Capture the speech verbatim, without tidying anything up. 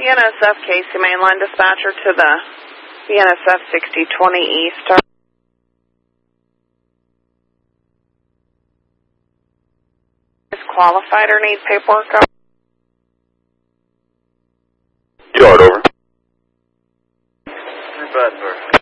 B N S F Casey mainline dispatcher to the B N S F sixty twenty East. Is qualified or need paperwork? Two hard over. Three bad, sir.